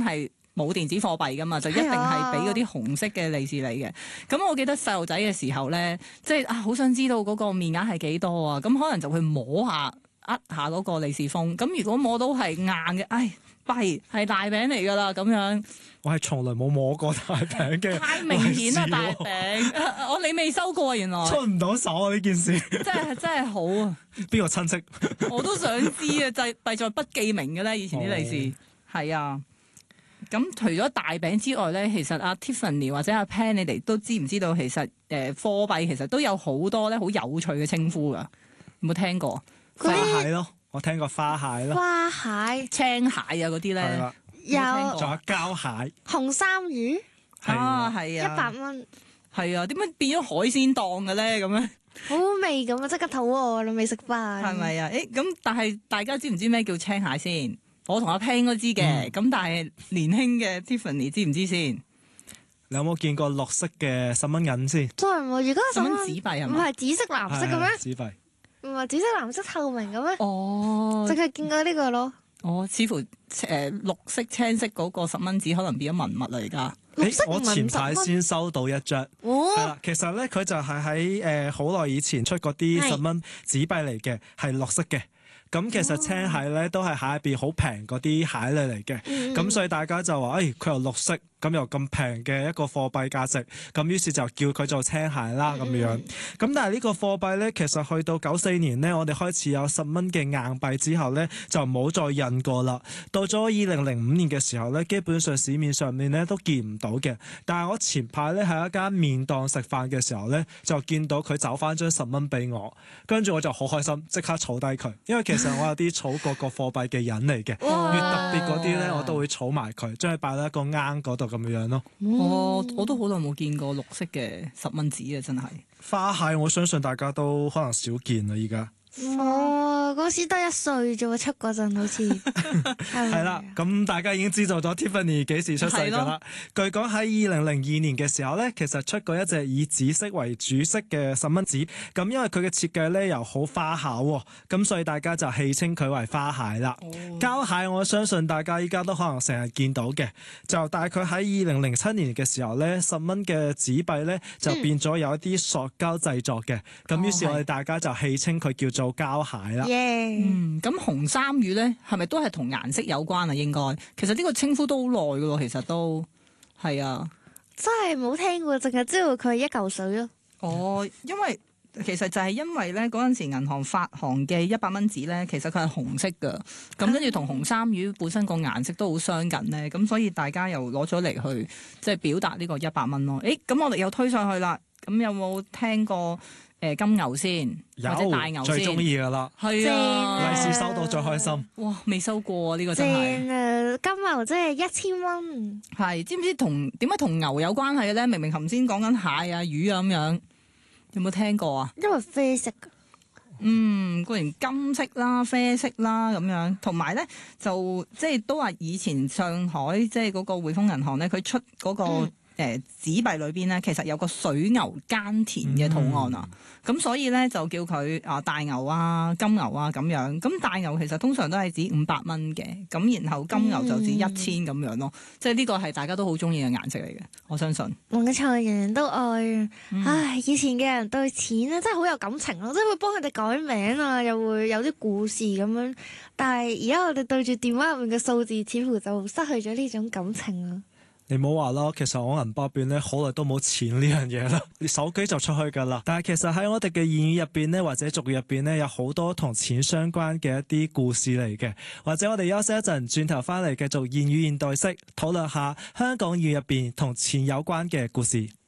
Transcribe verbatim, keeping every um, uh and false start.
係冇電子貨幣噶嘛，就一定係俾嗰啲紅色嘅利是你嘅。咁我記得細路仔嘅時候咧，即係啊好想知道嗰個面額係幾多啊，咁可能就會摸下握下嗰個利是封。咁如果摸到係硬嘅，唉弊係大餅嚟㗎啦咁樣。 我係從來冇摸過大餅嘅， 太明顯啦大餅，我你未收過啊原來。 出唔到手啊呢件事。 真係真係好啊！ 邊個親戚？ 我都想知啊，就係弊在不記名嘅咧，以前啲利是係、哦、啊。咁除咗大餅之外咧，其實阿 Tiffany 或者阿 Pan 你哋都知唔知道其實誒貨幣其實都有好多咧好有趣嘅稱呼噶，有冇聽過？ 花蟹咯，我聽過花蟹咯， 花蟹、 青蟹啊嗰啲咧， 有仲有膠蟹、 紅衫魚啊，係啊， 一百蚊， 係啊，點解變咗海鮮檔嘅咧？咁樣好好味咁啊！即刻肚餓啦，未食飯係咪啊？誒咁，但係大家知唔知咩叫青蟹先？我同阿 Pan 都知嘅，咁、嗯、但係年輕嘅 Tiffany 知唔知先？ 你有冇見過綠色嘅十蚊銀先？ 真係喎，如果十蚊紙幣係咪？ 唔係紫色藍色嘅咩？ 紙幣唔係紫色藍色透明嘅咩？ 哦， 淨係見過呢個咯。 哦，似乎誒、呃、綠色青色嗰個十蚊紙可能變咗文物啦而家。 誒，我前排先收到一張，係啦、哦，其實咧佢就係喺誒好耐以前出嗰啲十蚊紙幣嚟嘅，係綠色嘅。咁其實青蟹咧都係蟹入邊好平嗰啲蟹類嚟嘅，咁、嗯、所以大家就話，誒、哎、佢又綠色，咁又咁平嘅一個貨幣價值，咁於是就叫佢做青蟹啦咁樣。咁但係呢個貨幣咧，其實去到九四年咧，我哋開始有十蚊嘅硬幣之後咧，就冇再印過啦。到咗二零零五年嘅時候咧，基本上市面上面咧都見唔到嘅。但係我前排咧喺一間麵檔食飯嘅時候咧，就見到佢找翻張十蚊俾我，跟住我就好開心，即刻儲低佢，因為其實其實我有啲儲各個貨幣嘅人嚟嘅，越特別嗰啲咧，我都會儲埋佢，將佢擺喺一個罌嗰度咁樣樣咯。 哦，我都好耐冇見過綠色嘅十蚊紙啊，真係。 花蟹我相信大家都可能少見啦，依家。 哦，嗰時得一歲啫喎，出嗰陣好似係啦，咁大家已經知道咗 Tiffany 幾時出世㗎啦。據講喺二零零二年嘅時候咧，其實出過一隻以紫色為主色嘅十蚊紙。咁因為佢嘅設計咧又好花巧喎，咁所以大家就戲稱佢為花蟹啦。哦、膠蟹我相信大家依家都可能成日見到嘅，就大概喺二零零七年嘅時候咧，十蚊嘅紙幣咧就變咗有一啲塑膠製作嘅，咁、嗯、於是我哋大家就戲稱佢叫做做膠蟹啦， yeah. 嗯，咁紅衫魚咧，係咪都係同顏色有關啊？應該，其實呢個稱呼都好耐噶咯，其實都係啊， 真係冇聽過，淨係知道佢係一嚿水咯。 哦，因為其實就係因為咧嗰陣時銀行發行嘅一百蚊紙咧，其實佢係紅色噶，咁跟住同紅衫魚本身個顏色都好相近咧，咁所以大家又攞咗嚟去即係表達呢個一百蚊咯。誒，咁我哋又推上去啦，咁有冇聽過？誒金牛先， 有或者大牛先， 最中意噶啦， 係啊， 利是收到最開心。 哇，未收過啊！呢、呢個真係正啊！金牛真係一千蚊， 係知唔知同點解同牛有關係嘅咧？明明頭先講緊蟹啊、魚啊咁樣，有冇聽過啊？ 因為啡色㗎。 嗯，固然金色啦、啡色啦咁樣，同埋咧就即係都話以前上海即係嗰個匯豐銀行咧，佢出嗰、嗰個。嗯誒紙幣裏邊咧，其實有個水牛耕田嘅圖案啊，咁、嗯、所以咧就叫佢啊大牛啊、金牛啊咁樣。咁大牛其實通常都係指五百蚊嘅，咁然後金牛就指一千咁樣咯。即係呢個係大家都好中意嘅顏色嚟嘅，我相信。 冇錯，人人都愛。嗯、唉，以前嘅人對錢咧真係好有感情咯，即係會幫佢哋改名啊，又會有啲故事咁樣。但係而家我哋對住電話入面嘅數字，似乎就失去咗呢種感情啦。 你唔好話咯，其實我銀包入邊咧好耐都冇錢呢樣嘢啦，你手機就出去噶啦。但係其實喺我哋嘅言語入邊咧，或者俗語入邊咧，有好多同錢相關嘅一啲故事嚟嘅。或者我哋休息一陣，轉頭翻嚟繼續言語現代式討論下香港語入邊同錢有關嘅故事。